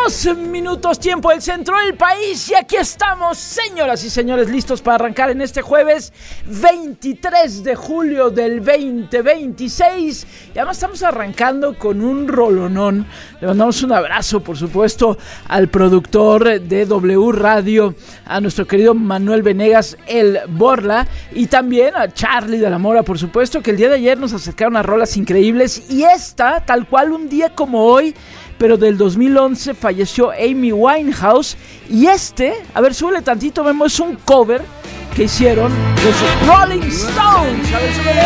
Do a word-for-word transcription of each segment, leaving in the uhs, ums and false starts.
Dos minutos tiempo del centro del país y aquí estamos, señoras y señores, listos para arrancar en este jueves veintitrés de julio del veinte veintiséis. Y además estamos arrancando con un rolonón. Le mandamos un abrazo, por supuesto, al productor de W Radio, a nuestro querido Manuel Venegas, el Borla, y también a Charlie de la Mora, por supuesto, que el día de ayer nos acercaron a rolas increíbles. Y esta, tal cual un día como hoy, pero del dos mil once, falleció Amy Winehouse. Y este, a ver, súbele tantito, Memo, es un cover que hicieron los Rolling Stones. A ver, súbele.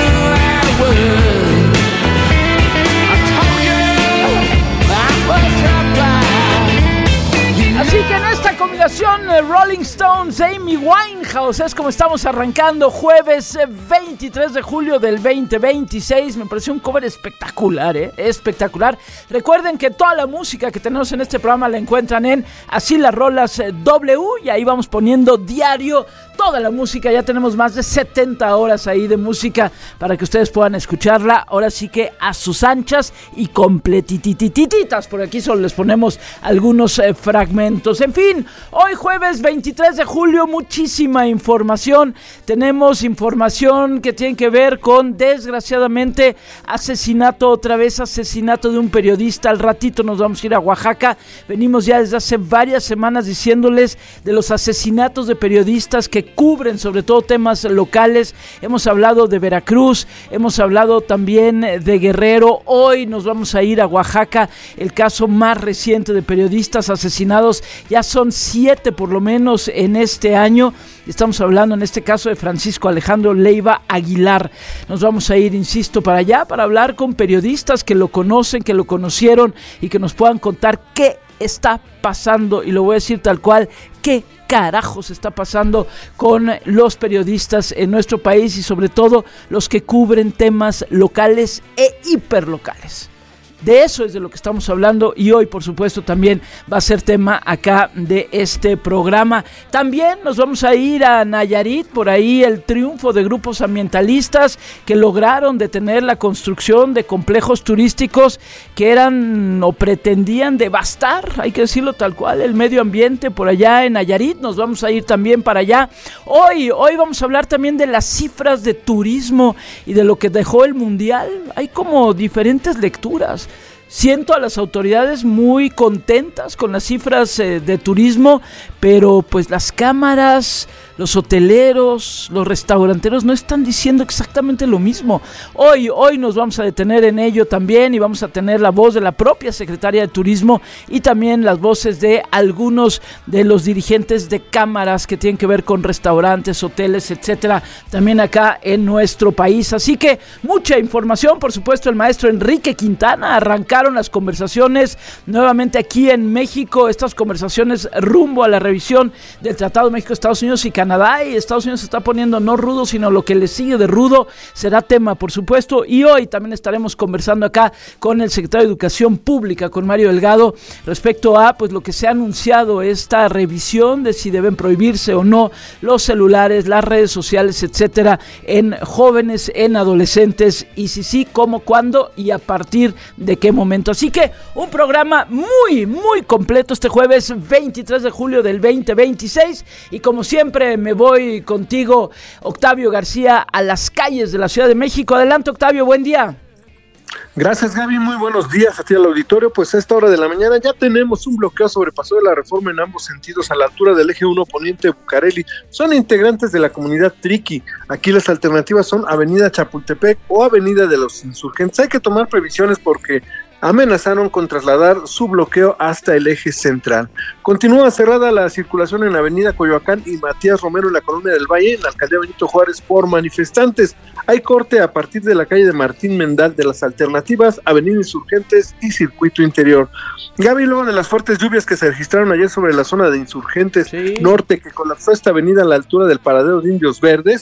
Así que en esta combinación, Rolling Stones, Amy Winehouse, es como estamos arrancando jueves veintitrés de julio del veinte veintiséis. Me pareció un cover espectacular, ¿eh? Espectacular. Recuerden que toda la música que tenemos en este programa la encuentran en Así las Rolas W, y ahí vamos poniendo diario toda la música. Ya tenemos más de setenta horas ahí de música para que ustedes puedan escucharla. Ahora sí que a sus anchas y completititititas. Por aquí solo les ponemos algunos eh, fragmentos. En fin, hoy jueves veintitrés de julio, muchísima información. Tenemos información que tiene que ver con, desgraciadamente, asesinato, otra vez asesinato de un periodista. Al ratito nos vamos a ir a Oaxaca. Venimos ya desde hace varias semanas diciéndoles de los asesinatos de periodistas que cubren sobre todo temas locales. Hemos hablado de Veracruz, hemos hablado también de Guerrero. Hoy nos vamos a ir a Oaxaca, el caso más reciente de periodistas asesinados. Ya son siete por lo menos en este año. Estamos hablando en este caso de Francisco Alejandro Leiva Aguilar. Nos vamos a ir, insisto, para allá para hablar con periodistas que lo conocen, que lo conocieron y que nos puedan contar qué está pasando. Y lo voy a decir tal cual, qué carajos está pasando con los periodistas en nuestro país y sobre todo los que cubren temas locales e hiperlocales. De eso es de lo que estamos hablando y hoy, por supuesto, también va a ser tema acá de este programa. También nos vamos a ir a Nayarit, por ahí el triunfo de grupos ambientalistas que lograron detener la construcción de complejos turísticos que eran o pretendían devastar, hay que decirlo tal cual, el medio ambiente por allá en Nayarit. Nos vamos a ir también para allá. Hoy, hoy vamos a hablar también de las cifras de turismo y de lo que dejó el Mundial. Hay como diferentes lecturas. Siento a las autoridades muy contentas con las cifras eh, de turismo, pero pues las cámaras, los hoteleros, los restauranteros no están diciendo exactamente lo mismo. Hoy, hoy nos vamos a detener en ello también y vamos a tener la voz de la propia secretaria de Turismo y también las voces de algunos de los dirigentes de cámaras que tienen que ver con restaurantes, hoteles, etcétera, también acá en nuestro país. Así que mucha información, por supuesto, el maestro Enrique Quintana. Arrancaron las conversaciones nuevamente aquí en México, estas conversaciones rumbo a la revisión del Tratado de México, Estados Unidos y Canadá, y Estados Unidos se está poniendo no rudo, sino lo que le sigue de rudo será tema, por supuesto. Y hoy también estaremos conversando acá con el secretario de Educación Pública, con Mario Delgado, respecto a pues lo que se ha anunciado, esta revisión de si deben prohibirse o no los celulares, las redes sociales, etcétera, en jóvenes, en adolescentes, y si sí, cómo, cuándo y a partir de qué momento. Así que un programa muy, muy completo este jueves veintitrés de julio del veinte veintiséis, y como siempre me voy contigo, Octavio García, a las calles de la Ciudad de México. Adelante, Octavio, buen día. Gracias, Gaby, muy buenos días a ti al auditorio. Pues a esta hora de la mañana ya tenemos un bloqueo sobre Paso de la Reforma en ambos sentidos a la altura del eje uno poniente Bucareli. Son integrantes de la comunidad Triqui. Aquí las alternativas son Avenida Chapultepec o Avenida de los Insurgentes. Hay que tomar previsiones porque amenazaron con trasladar su bloqueo hasta el eje central. Continúa cerrada la circulación en Avenida Coyoacán y Matías Romero en la Colonia del Valle, en la Alcaldía Benito Juárez, por manifestantes. Hay corte a partir de la calle de Martín Mendal de las alternativas, Avenida Insurgentes y Circuito Interior. Gaby, luego de las fuertes lluvias que se registraron ayer sobre la zona de Insurgentes sí. Norte, que colapsó esta avenida a la altura del paradero de Indios Verdes,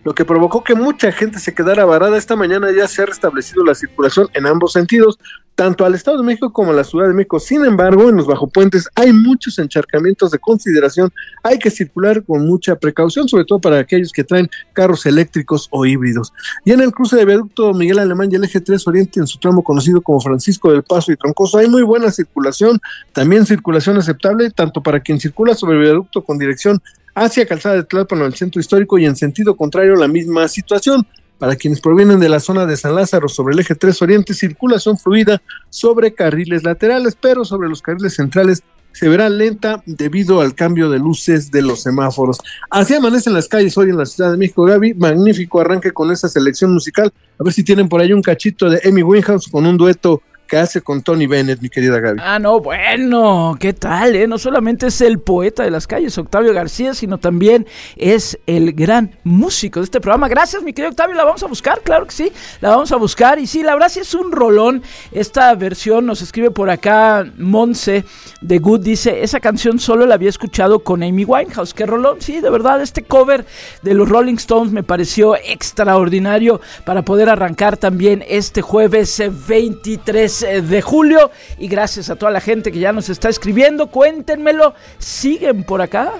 lo que provocó que mucha gente se quedara varada. Esta mañana ya se ha restablecido la circulación en ambos sentidos, tanto al Estado de México como a la Ciudad de México. Sin embargo, en los bajopuentes hay muchos encharcamientos de consideración. Hay que circular con mucha precaución, sobre todo para aquellos que traen carros eléctricos o híbridos. Y en el cruce de viaducto Miguel Alemán y el eje tres Oriente, en su tramo conocido como Francisco del Paso y Troncoso, hay muy buena circulación, también circulación aceptable, tanto para quien circula sobre el viaducto con dirección hacia Calzada de Tlalpan al centro histórico, y en sentido contrario la misma situación. Para quienes provienen de la zona de San Lázaro sobre el eje tres Oriente, circulación fluida sobre carriles laterales, pero sobre los carriles centrales se verá lenta debido al cambio de luces de los semáforos. Así amanecen las calles hoy en la Ciudad de México, Gaby. Magnífico arranque con esta selección musical. A ver si tienen por ahí un cachito de Amy Winehouse con un dueto que hace con Tony Bennett, mi querida Gaby. Ah, no, bueno, ¿qué tal, eh? No solamente es el poeta de las calles, Octavio García, sino también es el gran músico de este programa. Gracias, mi querido Octavio, la vamos a buscar, claro que sí, la vamos a buscar. Y sí, la verdad sí es un rolón esta versión. Nos escribe por acá Monse de Good, dice, esa canción solo la había escuchado con Amy Winehouse. ¿Qué rolón? Sí, de verdad, este cover de los Rolling Stones me pareció extraordinario para poder arrancar también este jueves veintitrés de julio. Y gracias a toda la gente que ya nos está escribiendo. Cuéntenmelo, ¿siguen por acá?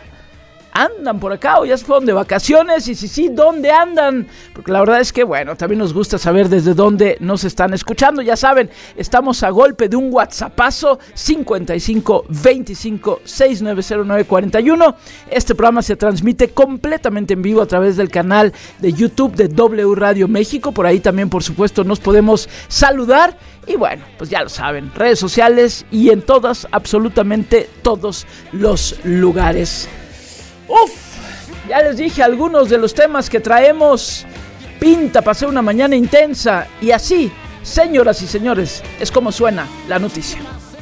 ¿Andan por acá o ya se fueron de vacaciones? Y si sí, ¿dónde andan? Porque la verdad es que, bueno, también nos gusta saber desde dónde nos están escuchando. Ya saben, estamos a golpe de un WhatsAppazo, cincuenta y cinco veinticinco sesenta y nueve cero nueve cuarenta y uno. Este programa se transmite completamente en vivo a través del canal de YouTube de W Radio México. Por ahí también, por supuesto, nos podemos saludar. Y bueno, pues ya lo saben, redes sociales y en todas, absolutamente todos los lugares. Uf, ya les dije algunos de los temas que traemos. Pinta para ser una mañana intensa. Y así, señoras y señores, es como suena la noticia.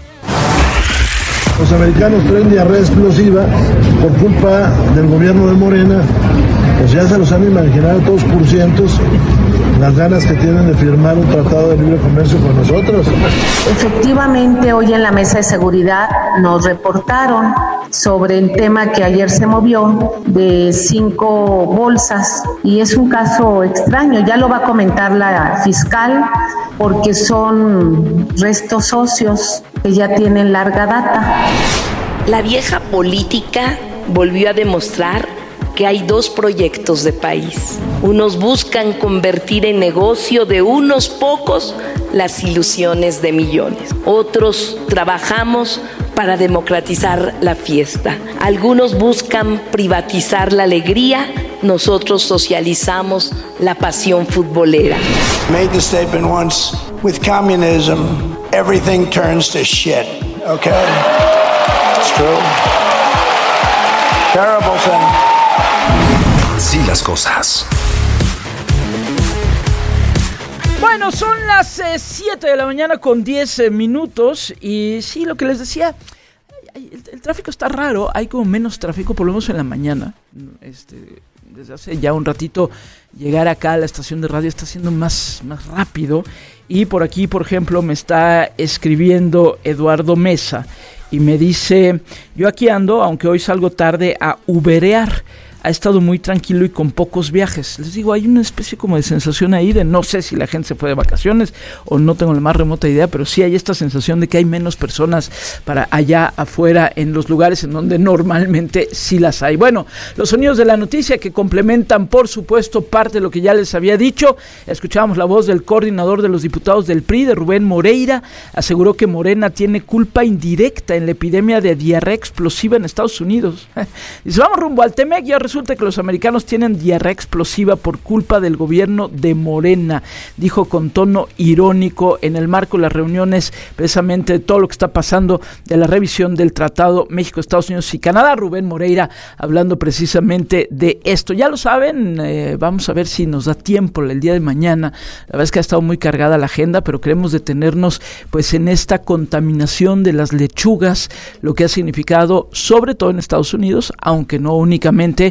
Los americanos traen diarrea explosiva por culpa del gobierno de Morena. Pues ya se los han imaginado todos por cientos las ganas que tienen de firmar un tratado de libre comercio con nosotros. Efectivamente, hoy en la mesa de seguridad nos reportaron sobre el tema que ayer se movió de cinco bolsas, y es un caso extraño, ya lo va a comentar la fiscal, porque son restos óseos que ya tienen larga data. La vieja política volvió a demostrar que hay dos proyectos de país. Unos buscan convertir en negocio de unos pocos las ilusiones de millones. Otros trabajamos para democratizar la fiesta. Algunos buscan privatizar la alegría, nosotros socializamos la pasión futbolera. Made the statement once, with communism, everything turns to shit, okay? It's true. Terrible thing. Así las cosas. Bueno, son las siete eh, de la mañana con diez eh, minutos. Y sí, lo que les decía, el, el tráfico está raro. Hay como menos tráfico, por lo menos en la mañana. Este, desde hace ya un ratito llegar acá a la estación de radio está siendo más, más rápido. Y por aquí, por ejemplo, me está escribiendo Eduardo Mesa y me dice, yo aquí ando, aunque hoy salgo tarde a uberear. Ha estado muy tranquilo y con pocos viajes. Les digo, hay una especie como de sensación ahí de no sé si la gente se fue de vacaciones o no tengo la más remota idea, pero sí hay esta sensación de que hay menos personas para allá afuera en los lugares en donde normalmente sí las hay. Bueno, los sonidos de la noticia que complementan, por supuesto, parte de lo que ya les había dicho. Escuchábamos la voz del coordinador de los diputados del P R I, de Rubén Moreira. Aseguró que Morena tiene culpa indirecta en la epidemia de diarrea explosiva en Estados Unidos. Dice, vamos rumbo al Temec, ya resulta que los americanos tienen diarrea explosiva por culpa del gobierno de Morena, dijo con tono irónico en el marco de las reuniones precisamente de todo lo que está pasando de la revisión del Tratado México, Estados Unidos y Canadá. Rubén Moreira hablando precisamente de esto. Ya lo saben, eh, vamos a ver si nos da tiempo el día de mañana. La verdad es que ha estado muy cargada la agenda, pero queremos detenernos pues en esta contaminación de las lechugas, lo que ha significado sobre todo en Estados Unidos, aunque no únicamente,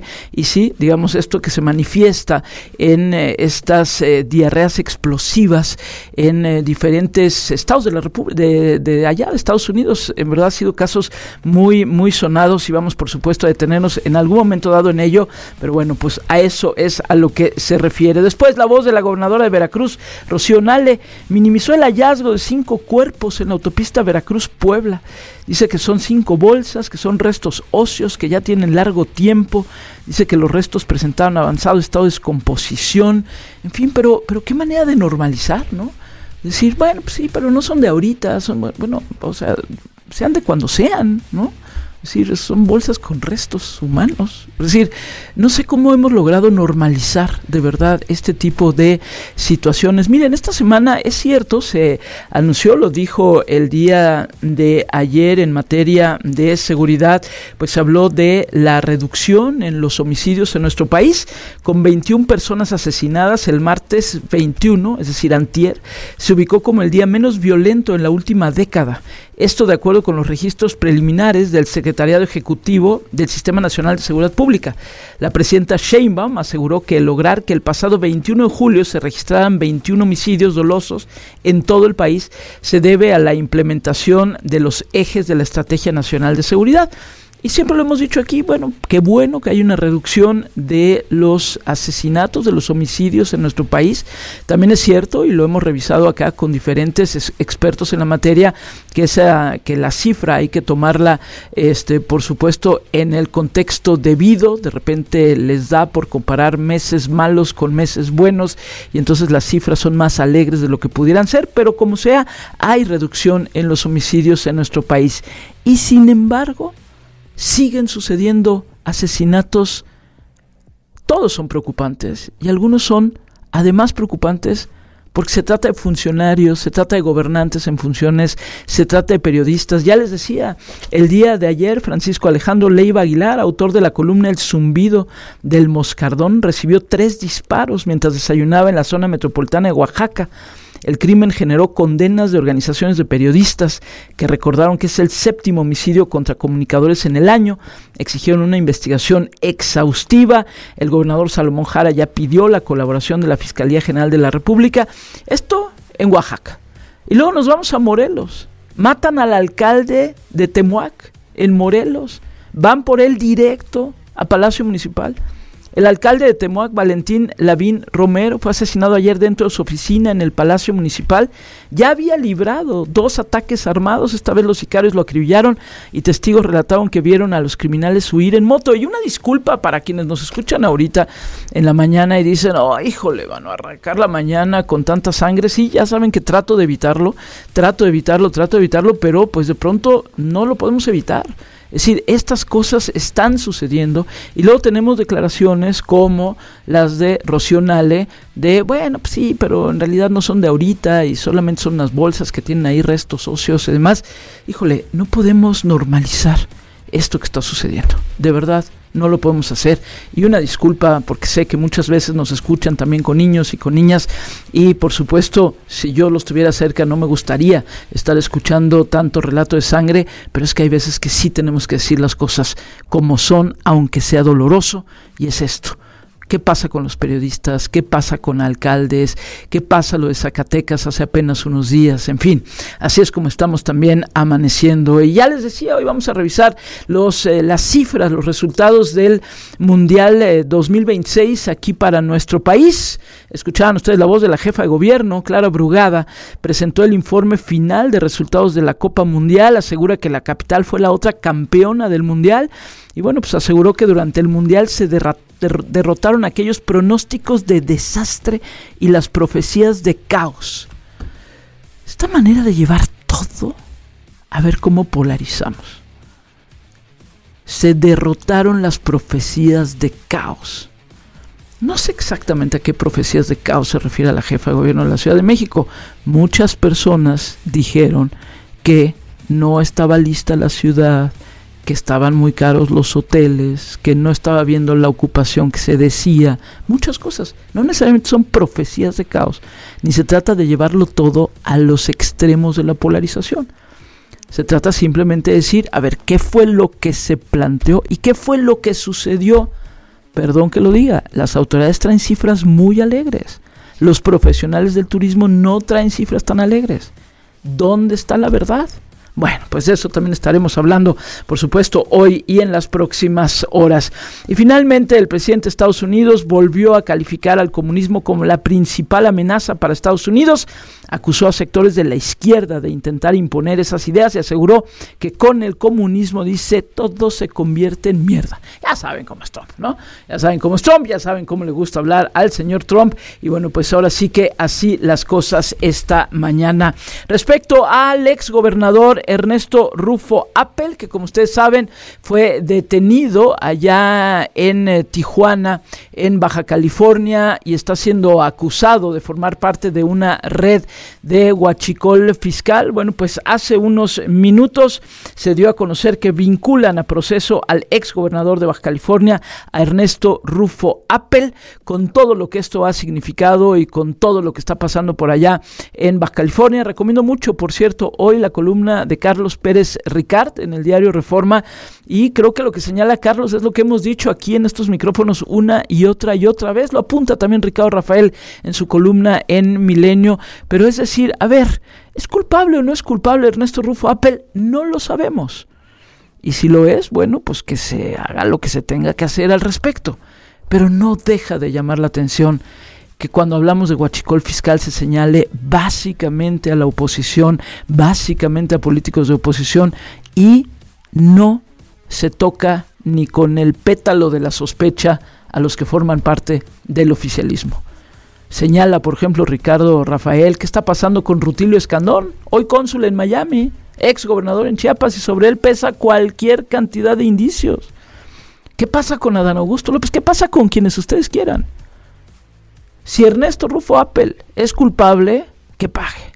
y sí, digamos, esto que se manifiesta en eh, estas eh, diarreas explosivas en eh, diferentes estados de la República, de, de allá de Estados Unidos, en verdad han sido casos muy, muy sonados y vamos por supuesto a detenernos en algún momento dado en ello, pero bueno, pues a eso es a lo que se refiere. Después, la voz de la gobernadora de Veracruz, Rocío Nale, minimizó el hallazgo de cinco cuerpos en la autopista Veracruz-Puebla. Dice que son cinco bolsas, que son restos óseos, que ya tienen largo tiempo. Dice que los restos presentaban avanzado estado de descomposición. En fin, pero, pero qué manera de normalizar, ¿no? Decir, bueno, pues sí, pero no son de ahorita, son, bueno, o sea, sean de cuando sean, ¿no? Es decir, son bolsas con restos humanos. Es decir, no sé cómo hemos logrado normalizar de verdad este tipo de situaciones. Miren, esta semana es cierto, se anunció, lo dijo el día de ayer en materia de seguridad, pues se habló de la reducción en los homicidios en nuestro país, con veintiuna personas asesinadas el martes veintiuno, es decir, antier, se ubicó como el día menos violento en la última década. Esto de acuerdo con los registros preliminares del Secretariado Ejecutivo del Sistema Nacional de Seguridad Pública. La presidenta Sheinbaum aseguró que lograr que el pasado veintiuno de julio se registraran veintiún homicidios dolosos en todo el país se debe a la implementación de los ejes de la Estrategia Nacional de Seguridad. Y siempre lo hemos dicho aquí, bueno, qué bueno que hay una reducción de los asesinatos, de los homicidios en nuestro país. También es cierto, y lo hemos revisado acá con diferentes es, expertos en la materia, que esa, que la cifra hay que tomarla, este, por supuesto, en el contexto debido. De repente les da por comparar meses malos con meses buenos, y entonces las cifras son más alegres de lo que pudieran ser, pero como sea, hay reducción en los homicidios en nuestro país. Y sin embargo, siguen sucediendo asesinatos. Todos son preocupantes y algunos son además preocupantes porque se trata de funcionarios, se trata de gobernantes en funciones, se trata de periodistas. Ya les decía, el día de ayer Francisco Alejandro Leiva Aguilar, autor de la columna El zumbido del moscardón, recibió tres disparos mientras desayunaba en la zona metropolitana de Oaxaca. El crimen generó condenas de organizaciones de periodistas que recordaron que es el séptimo homicidio contra comunicadores en el año. Exigieron una investigación exhaustiva. El gobernador Salomón Jara ya pidió la colaboración de la Fiscalía General de la República. Esto en Oaxaca. Y luego nos vamos a Morelos. Matan al alcalde de Temuac en Morelos. Van por él directo a Palacio Municipal. El alcalde de Temuac, Valentín Lavín Romero, fue asesinado ayer dentro de su oficina en el Palacio Municipal. Ya había librado dos ataques armados, esta vez los sicarios lo acribillaron y testigos relataron que vieron a los criminales huir en moto. Y una disculpa para quienes nos escuchan ahorita en la mañana y dicen, oh, híjole, van a arrancar la mañana con tanta sangre. Sí, ya saben que trato de evitarlo, trato de evitarlo, trato de evitarlo, pero pues de pronto no lo podemos evitar. Es decir, estas cosas están sucediendo y luego tenemos declaraciones como las de Rocío Nale de, bueno, pues sí, pero en realidad no son de ahorita y solamente son unas bolsas que tienen ahí restos óseos y demás. Híjole, no podemos normalizar esto que está sucediendo, de verdad. No lo podemos hacer. Y una disculpa porque sé que muchas veces nos escuchan también con niños y con niñas y por supuesto si yo los tuviera cerca no me gustaría estar escuchando tanto relato de sangre, pero es que hay veces que sí tenemos que decir las cosas como son, aunque sea doloroso, y es esto. ¿Qué pasa con los periodistas? ¿Qué pasa con alcaldes? ¿Qué pasa lo de Zacatecas hace apenas unos días? En fin, así es como estamos también amaneciendo. Y ya les decía, hoy vamos a revisar los eh, las cifras, los resultados del Mundial eh, dos mil veintiséis aquí para nuestro país. Escuchaban ustedes la voz de la jefa de gobierno, Clara Brugada, presentó el informe final de resultados de la Copa Mundial, asegura que la capital fue la otra campeona del Mundial y bueno, pues aseguró que durante el Mundial se derra- der- derrotaron aquellos pronósticos de desastre y las profecías de caos. Esta manera de llevar todo, a ver cómo polarizamos. Se derrotaron las profecías de caos. No sé exactamente a qué profecías de caos se refiere a la jefa de gobierno de la Ciudad de México. Muchas personas dijeron que no estaba lista la ciudad, que estaban muy caros los hoteles, que no estaba viendo la ocupación que se decía. Muchas cosas. No necesariamente son profecías de caos, ni se trata de llevarlo todo a los extremos de la polarización. Se trata simplemente de decir, a ver, ¿qué fue lo que se planteó y qué fue lo que sucedió perdón que lo diga, las autoridades traen cifras muy alegres. Los profesionales del turismo no traen cifras tan alegres. ¿Dónde está la verdad? Bueno, pues de eso también estaremos hablando, por supuesto, hoy y en las próximas horas. Y finalmente, el presidente de Estados Unidos volvió a calificar al comunismo como la principal amenaza para Estados Unidos. Acusó a sectores de la izquierda de intentar imponer esas ideas y aseguró que con el comunismo, dice, todo se convierte en mierda. Ya saben cómo es Trump, ¿no? Ya saben cómo es Trump, ya saben cómo le gusta hablar al señor Trump. Y bueno, pues ahora sí que así las cosas esta mañana. Respecto al ex gobernador Ernesto Rufo Appel, que como ustedes saben fue detenido allá en eh, Tijuana, en Baja California, y está siendo acusado de formar parte de una red de huachicol fiscal. Bueno, pues hace unos minutos se dio a conocer que vinculan a proceso al ex gobernador de Baja California, a Ernesto Rufo Appel, con todo lo que esto ha significado y con todo lo que está pasando por allá en Baja California. Recomiendo mucho, por cierto, hoy la columna de Carlos Pérez Ricard en el diario Reforma, y creo que lo que señala Carlos es lo que hemos dicho aquí en estos micrófonos una y otra y otra vez. Lo apunta también Ricardo Rafael en su columna en Milenio, pero es decir, a ver, ¿es culpable o no es culpable Ernesto Rufo Appel? No lo sabemos, y si lo es, bueno, pues que se haga lo que se tenga que hacer al respecto, pero no deja de llamar la atención que cuando hablamos de huachicol fiscal se señale básicamente a la oposición, básicamente a políticos de oposición, y no se toca ni con el pétalo de la sospecha a los que forman parte del oficialismo. Señala, por ejemplo, Ricardo Rafael, ¿qué está pasando con Rutilio Escandón, hoy cónsul en Miami, ex gobernador en Chiapas, y sobre él pesa cualquier cantidad de indicios? ¿Qué pasa con Adán Augusto López? ¿Qué pasa con quienes ustedes quieran? Si Ernesto Rufo Appel es culpable, que pague.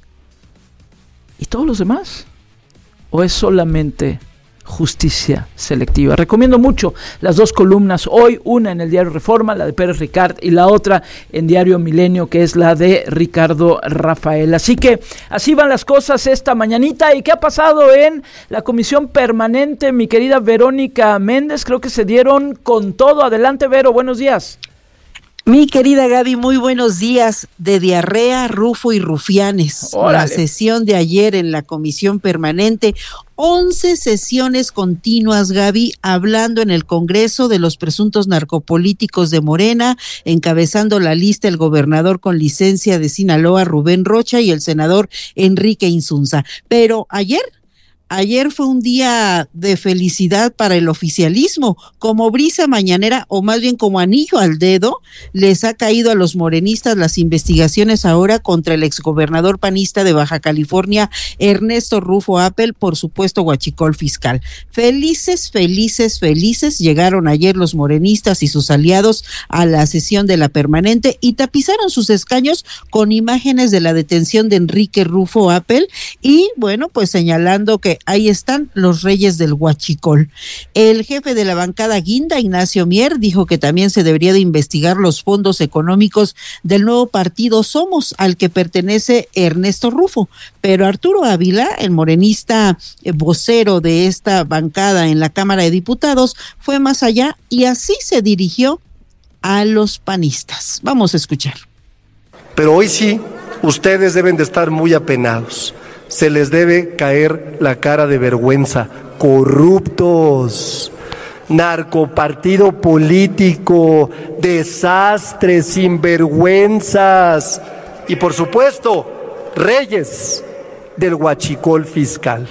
¿Y todos los demás? ¿O es solamente justicia selectiva? Recomiendo mucho las dos columnas hoy, una en el diario Reforma, la de Pérez Ricard, y la otra en Diario Milenio, que es la de Ricardo Rafael. Así que así van las cosas esta mañanita. ¿Y qué ha pasado en la comisión permanente, mi querida Verónica Méndez? Creo que se dieron con todo. Adelante, Vero, buenos días. Mi querida Gaby, muy buenos días. De diarrea, Rufo y rufianes. Órale. La sesión de ayer en la comisión permanente, once sesiones continuas, Gaby, hablando en el Congreso de los presuntos narcopolíticos de Morena, encabezando la lista el gobernador con licencia de Sinaloa, Rubén Rocha, y el senador Enrique Insunza. Pero ayer... Ayer fue un día de felicidad para el oficialismo, como brisa mañanera, o más bien como anillo al dedo, les ha caído a los morenistas las investigaciones ahora contra el exgobernador panista de Baja California, Ernesto Rufo Appel, por supuesto huachicol fiscal. Felices, felices, felices llegaron ayer los morenistas y sus aliados a la sesión de la permanente y tapizaron sus escaños con imágenes de la detención de Enrique Rufo Appel y, bueno, pues señalando que ahí están los reyes del huachicol. El jefe de la bancada guinda, Ignacio Mier, dijo que también se debería de investigar los fondos económicos del nuevo partido Somos, al que pertenece Ernesto Rufo. Pero Arturo Ávila, el morenista eh, vocero de esta bancada en la Cámara de Diputados, fue más allá y así se dirigió a los panistas. Vamos a escuchar. Pero hoy sí, ustedes deben de estar muy apenados. Se les debe caer la cara de vergüenza. Corruptos, narcopartido político, desastres, sinvergüenzas y por supuesto, reyes del huachicol fiscal.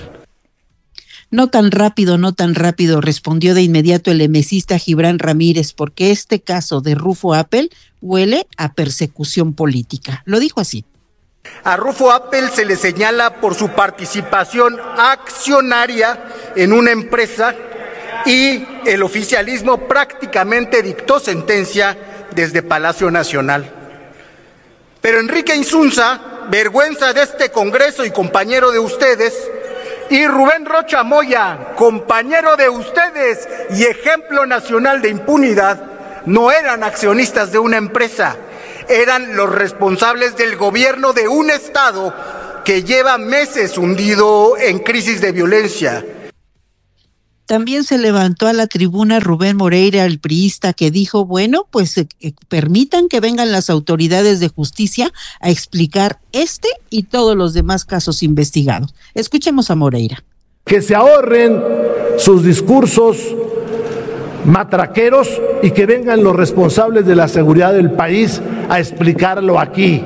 No tan rápido, no tan rápido, respondió de inmediato el emesista Gibran Ramírez, porque este caso de Rufo Appel huele a persecución política. Lo dijo así. A Rufo Appel se le señala por su participación accionaria en una empresa y el oficialismo prácticamente dictó sentencia desde Palacio Nacional. Pero Enrique Insunza, vergüenza de este Congreso y compañero de ustedes, y Rubén Rocha Moya, compañero de ustedes y ejemplo nacional de impunidad, no eran accionistas de una empresa, eran los responsables del gobierno de un estado que lleva meses hundido en crisis de violencia. También se levantó a la tribuna Rubén Moreira, el priista, que dijo, bueno, pues eh, permitan que vengan las autoridades de justicia a explicar este y todos los demás casos investigados. Escuchemos a Moreira. Que se ahorren sus discursos matraqueros y que vengan los responsables de la seguridad del país a explicarlo aquí.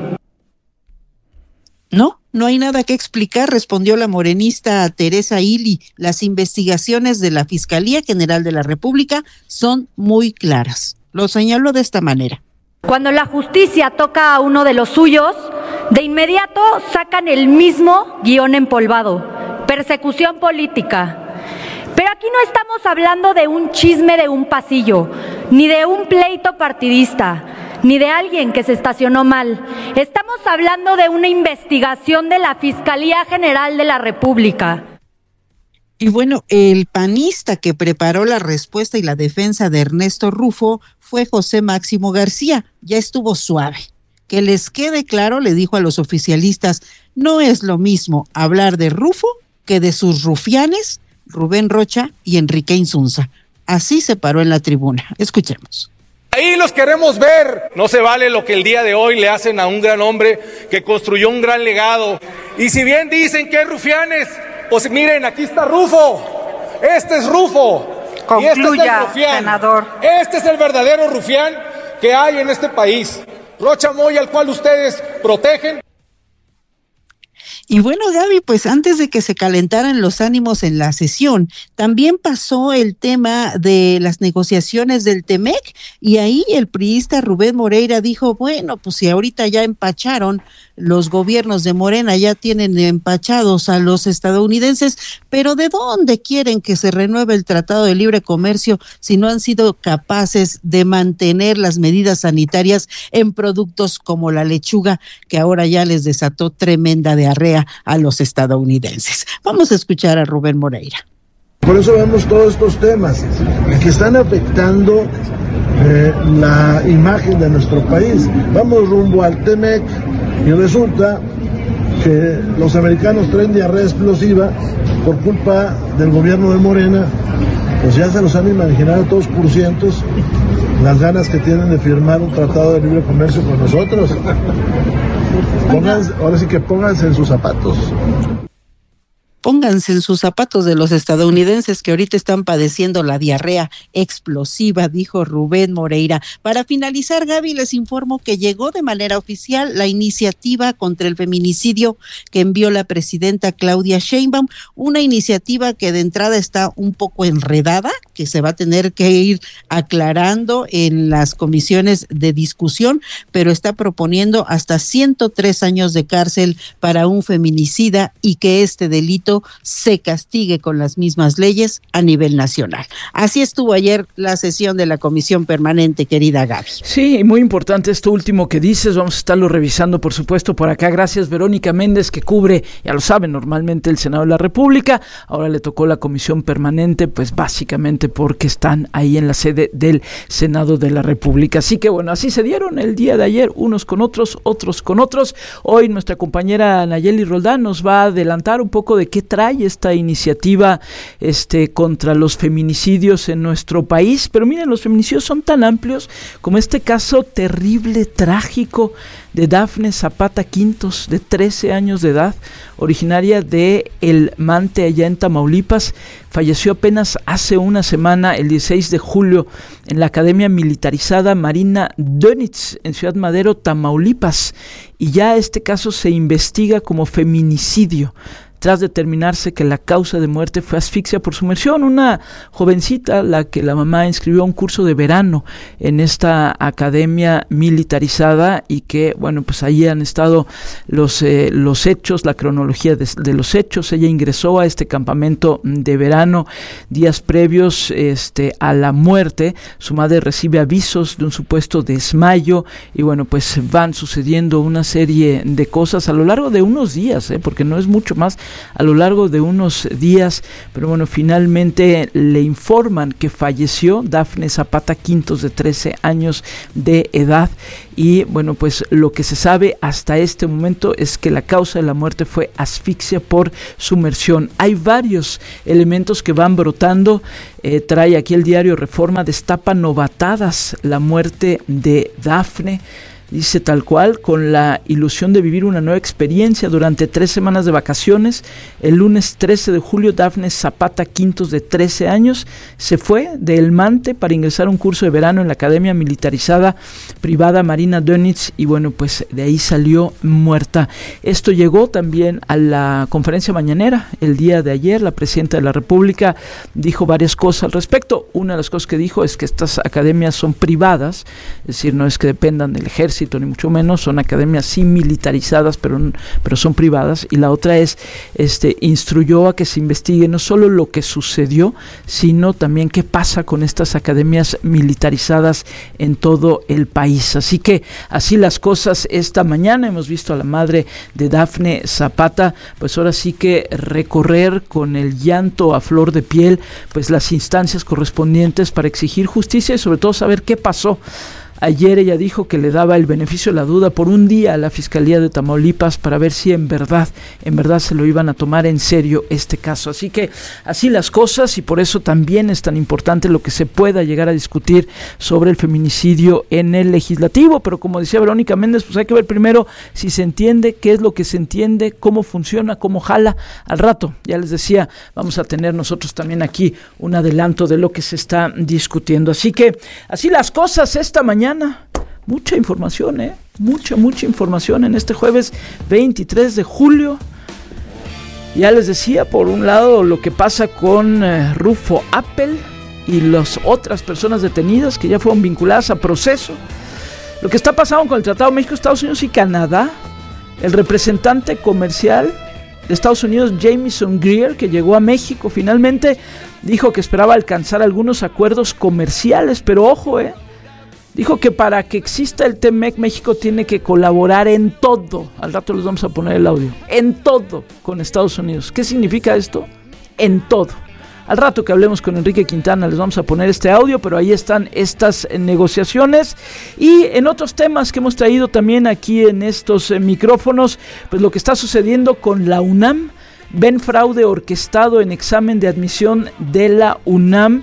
No, no hay nada que explicar, respondió la morenista Teresa Ili. Las investigaciones de la Fiscalía General de la República son muy claras. Lo señaló de esta manera. Cuando la justicia toca a uno de los suyos, de inmediato sacan el mismo guión empolvado: persecución política. Pero aquí no estamos hablando de un chisme de un pasillo, ni de un pleito partidista, ni de alguien que se estacionó mal. Estamos hablando de una investigación de la Fiscalía General de la República. Y bueno, el panista que preparó la respuesta y la defensa de Ernesto Rufo fue José Máximo García. Ya estuvo suave. Que les quede claro, le dijo a los oficialistas, no es lo mismo hablar de Rufo que de sus rufianes, Rubén Rocha y Enrique Insunza. Así se paró en la tribuna. Escuchemos. Ahí los queremos ver. No se vale lo que el día de hoy le hacen a un gran hombre que construyó un gran legado. Y si bien dicen que es rufianes, pues miren, aquí está Rufo. Este es Rufo. Concluya, y este es el rufián. Senador. Este es el verdadero rufián que hay en este país. Rocha Moya, al cual ustedes protegen. Y bueno, Gaby, pues antes de que se calentaran los ánimos en la sesión, también pasó el tema de las negociaciones del Temec, y ahí el priista Rubén Moreira dijo, bueno, pues si ahorita ya empacharon los gobiernos de Morena, ya tienen empachados a los estadounidenses, pero ¿de dónde quieren que se renueve el Tratado de Libre Comercio si no han sido capaces de mantener las medidas sanitarias en productos como la lechuga, que ahora ya les desató tremenda diarrea a los estadounidenses? Vamos a escuchar a Rubén Moreira. Por eso vemos todos estos temas que están afectando eh, la imagen de nuestro país. Vamos rumbo al Temec y resulta que los americanos traen diarrea explosiva por culpa del gobierno de Morena. Pues ya se los han imaginado todos por cientos las ganas que tienen de firmar un tratado de libre comercio con nosotros. Pónganse, ahora sí que pónganse en sus zapatos. Pónganse en sus zapatos de los estadounidenses que ahorita están padeciendo la diarrea explosiva, dijo Rubén Moreira. Para finalizar, Gaby, les informo que llegó de manera oficial la iniciativa contra el feminicidio que envió la presidenta Claudia Sheinbaum, una iniciativa que de entrada está un poco enredada, que se va a tener que ir aclarando en las comisiones de discusión, pero está proponiendo hasta ciento tres años de cárcel para un feminicida y que este delito se castigue con las mismas leyes a nivel nacional. Así estuvo ayer la sesión de la Comisión Permanente, querida Gaby. Sí, muy importante esto último que dices, vamos a estarlo revisando por supuesto por acá. Gracias Verónica Méndez, que cubre, ya lo saben, normalmente el Senado de la República, ahora le tocó la Comisión Permanente, pues básicamente porque están ahí en la sede del Senado de la República. Así que bueno, así se dieron el día de ayer, unos con otros, otros con otros. Hoy nuestra compañera Nayeli Roldán nos va a adelantar un poco de qué trae esta iniciativa este contra los feminicidios en nuestro país. Pero miren, los feminicidios son tan amplios como este caso terrible, trágico de Dafne Zapata Quintos, de trece años de edad, originaria de El Mante, allá en Tamaulipas. Falleció apenas hace una semana, el dieciséis de julio, en la Academia Militarizada Marina Dönitz, en Ciudad Madero, Tamaulipas. Y ya este caso se investiga como feminicidio, tras determinarse que la causa de muerte fue asfixia por sumersión. Una jovencita, la que la mamá inscribió a un curso de verano en esta academia militarizada, y que, bueno, pues ahí han estado los, eh, los hechos, la cronología de, de los hechos. Ella ingresó a este campamento de verano días previos este, a la muerte. Su madre recibe avisos de un supuesto desmayo, y bueno, pues van sucediendo una serie de cosas a lo largo de unos días, eh, porque no es mucho más a lo largo de unos días, pero bueno, finalmente le informan que falleció Dafne Zapata Quintos, de trece años de edad. Y bueno, pues lo que se sabe hasta este momento es que la causa de la muerte fue asfixia por sumersión. Hay varios elementos que van brotando. Eh, trae aquí el diario Reforma, destapa novatadas la muerte de Dafne. Dice tal cual, con la ilusión de vivir una nueva experiencia durante tres semanas de vacaciones, el lunes trece de julio, Dafne Zapata Quintos, de trece años, se fue de El Mante para ingresar a un curso de verano en la Academia Militarizada Privada Marina Dönitz, y bueno, pues de ahí salió muerta. Esto llegó también a la conferencia mañanera el día de ayer. La presidenta de la República dijo varias cosas al respecto. Una de las cosas que dijo es que estas academias son privadas, es decir, no es que dependan del ejército ni mucho menos, son academias sí militarizadas, pero, pero son privadas. Y la otra es, este, instruyó a que se investigue no solo lo que sucedió, sino también qué pasa con estas academias militarizadas en todo el país. Así que así las cosas esta mañana. Hemos visto a la madre de Dafne Zapata, pues ahora sí que recorrer con el llanto a flor de piel, pues las instancias correspondientes para exigir justicia y sobre todo saber qué pasó. Ayer ella dijo que le daba el beneficio de la duda por un día a la Fiscalía de Tamaulipas para ver si en verdad, en verdad se lo iban a tomar en serio este caso. Así que así las cosas, y por eso también es tan importante lo que se pueda llegar a discutir sobre el feminicidio en el legislativo. Pero como decía Verónica Méndez, pues hay que ver primero si se entiende, qué es lo que se entiende, cómo funciona, cómo jala. Al rato, ya les decía, vamos a tener nosotros también aquí un adelanto de lo que se está discutiendo. Así que así las cosas esta mañana. Mucha información, ¿eh? Mucha, mucha información en este jueves veintitrés de julio. Ya les decía, por un lado, lo que pasa con eh, Rufo Appel y las otras personas detenidas que ya fueron vinculadas a proceso. Lo que está pasando con el Tratado México, Estados Unidos y Canadá. El representante comercial de Estados Unidos, Jamieson Greer, que llegó a México finalmente, dijo que esperaba alcanzar algunos acuerdos comerciales, pero ojo, eh. Dijo que para que exista el T M E C, México tiene que colaborar en todo. Al rato les vamos a poner el audio. En todo con Estados Unidos. ¿Qué significa esto? En todo. Al rato que hablemos con Enrique Quintana les vamos a poner este audio, pero ahí están estas eh, negociaciones. Y en otros temas que hemos traído también aquí en estos eh, micrófonos, pues lo que está sucediendo con la UNAM. Ven fraude orquestado en examen de admisión de la UNAM.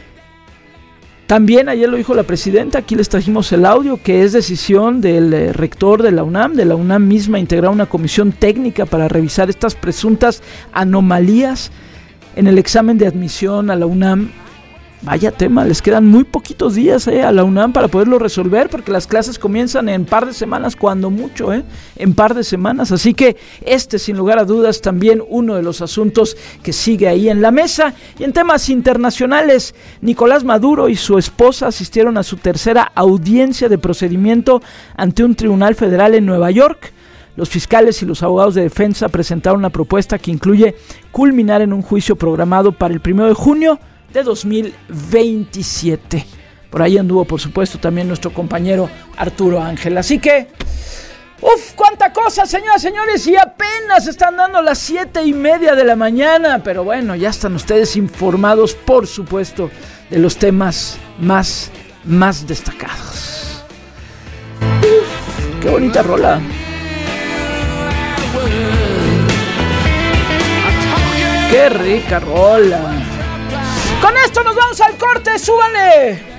También ayer lo dijo la presidenta, aquí les trajimos el audio, que es decisión del eh, rector de la UNAM, de la UNAM misma, integrar una comisión técnica para revisar estas presuntas anomalías en el examen de admisión a la UNAM. Vaya tema, les quedan muy poquitos días eh, a la UNAM para poderlo resolver, porque las clases comienzan en par de semanas, cuando mucho, eh, en par de semanas. Así que este, sin lugar a dudas, también uno de los asuntos que sigue ahí en la mesa. Y en temas internacionales, Nicolás Maduro y su esposa asistieron a su tercera audiencia de procedimiento ante un tribunal federal en Nueva York. Los fiscales y los abogados de defensa presentaron una propuesta que incluye culminar en un juicio programado para el primero de junio de dos mil veintisiete. Por ahí anduvo, por supuesto, también nuestro compañero Arturo Ángel. Así que, ¡uf! ¡Cuánta cosa, señoras y señores! Y apenas están dando las siete y media de la mañana. Pero bueno, ya están ustedes informados, por supuesto, de los temas más, más destacados. ¡Uf! ¡Qué bonita rola! ¡Qué rica rola! Con esto nos vamos al corte, súbanle.